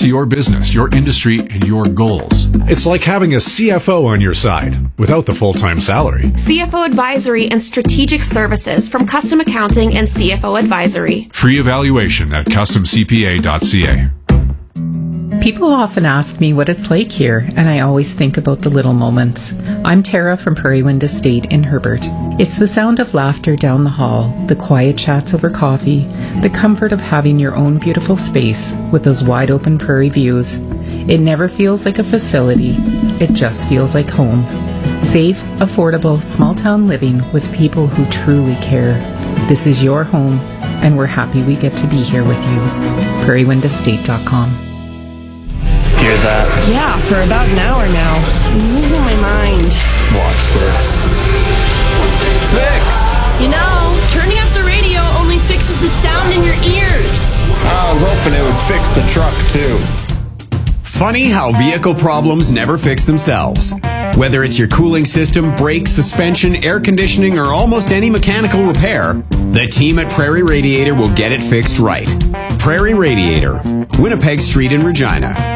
to your business, your industry, and your goals. It's like having a CFO on your side without the full-time salary. CFO Advisory and Strategic Services from Custom Accounting and CFO Advisory. Free evaluation at customcpa.ca. People often ask me what it's like here, and I always think about the little moments. I'm Tara from Prairie Wind Estate in Herbert. It's the sound of laughter down the hall, the quiet chats over coffee, the comfort of having your own beautiful space with those wide open prairie views. It never feels like a facility, it just feels like home. Safe, affordable, small town living with people who truly care. This is your home, and we're happy we get to be here with you. prairiewindestate.com. Hear that? Yeah, for about an hour now. I'm losing my mind. Watch this. Fixed! You know, turning up the radio only fixes the sound in your ears. I was hoping it would fix the truck, too. Funny how vehicle problems never fix themselves. Whether it's your cooling system, brakes, suspension, air conditioning, or almost any mechanical repair, the team at Prairie Radiator will get it fixed right. Prairie Radiator, Winnipeg Street in Regina.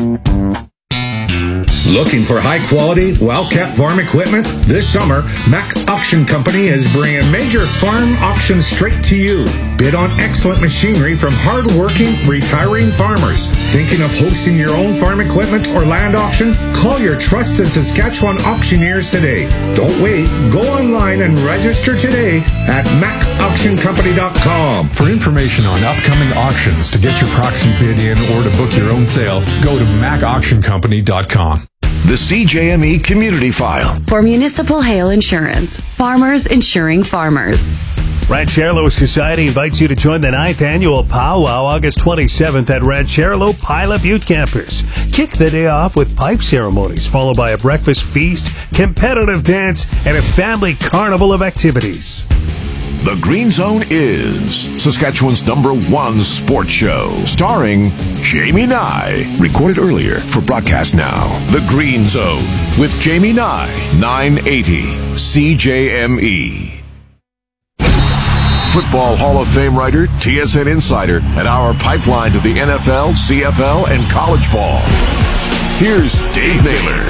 Looking for high-quality, well-kept farm equipment? This summer, Mac Auction Company is bringing major farm auctions straight to you. Bid on excellent machinery from hard-working, retiring farmers. Thinking of hosting your own farm equipment or land auction? Call your trusted Saskatchewan auctioneers today. Don't wait. Go online and register today at macauctioncompany.com. For information on upcoming auctions, to get your proxy bid in, or to book your own sale, go to macauctioncompany.com. The CJME Community File. For Municipal Hail Insurance, farmers insuring farmers. Rancherlo Society invites you to join the 9th annual powwow August 27th at Rancherlo Pilot Butte Campus. Kick the day off with pipe ceremonies, followed by a breakfast feast, competitive dance, and a family carnival of activities. The Green Zone is Saskatchewan's #1 sports show, starring Jamie Nye. Recorded earlier for broadcast now. The Green Zone with Jamie Nye, 980 CJME. Football Hall of Fame writer, TSN insider, and our pipeline to the NFL, CFL, and college ball. Here's Dave Naylor.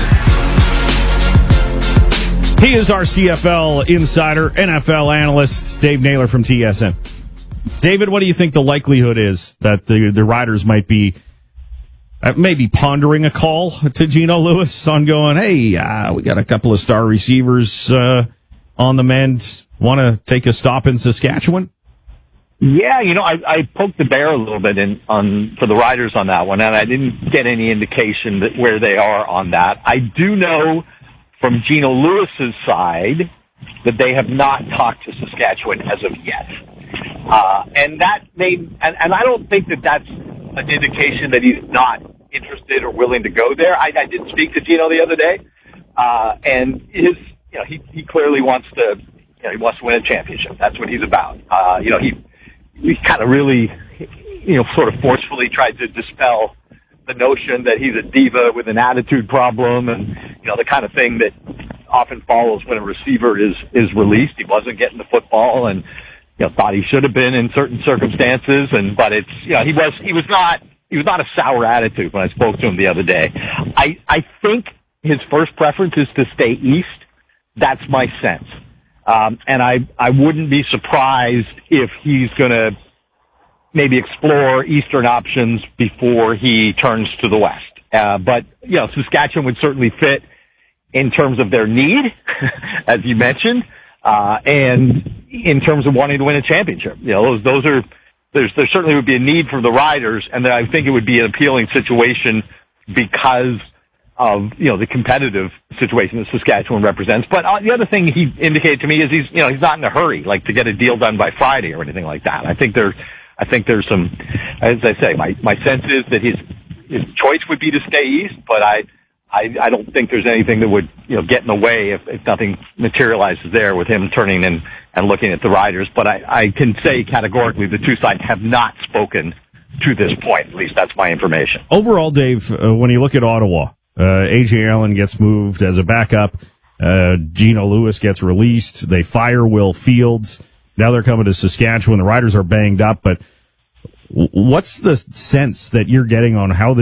He is our CFL insider, NFL analyst, Dave Naylor from TSN. David, what do you think the likelihood is that the Riders might be maybe pondering a call to Geno Lewis on going, hey, we got a couple of star receivers on the mend. Want to take a stop in Saskatchewan? Yeah, I poked the bear a little bit for the Riders on that one, and I didn't get any indication that where they are on that. I do know from Geno Lewis's side that they have not talked to Saskatchewan as of yet. And that and I don't think that that's an indication that he's not interested or willing to go there. I did speak to Geno the other day, and he clearly wants to, he wants to win a championship. That's what he's about. He kind of really, sort of forcefully tried to dispel the notion that he's a diva with an attitude problem and, the kind of thing that often follows when a receiver is released. He wasn't getting the football and, thought he should have been in certain circumstances. But it's, he was not a sour attitude when I spoke to him the other day. I think his first preference is to stay east. That's my sense. And I wouldn't be surprised if he's going to maybe explore eastern options before he turns to the west. But Saskatchewan would certainly fit in terms of their need, as you mentioned, and in terms of wanting to win a championship. Those are, there certainly would be a need for the Riders, and I think it would be an appealing situation because of, the competitive situation that Saskatchewan represents. But the other thing he indicated to me is he's not in a hurry, like to get a deal done by Friday or anything like that. I think there's some, as I say, my sense is that his choice would be to stay east, but I don't think there's anything that would, get in the way if nothing materializes there with him turning and looking at the Riders. But I can say categorically the two sides have not spoken to this point. At least that's my information. Overall, Dave, when you look at Ottawa, A.J. Allen gets moved as a backup. Geno Lewis gets released. They fire Will Fields. Now they're coming to Saskatchewan. The Riders are banged up, but what's the sense that you're getting on how this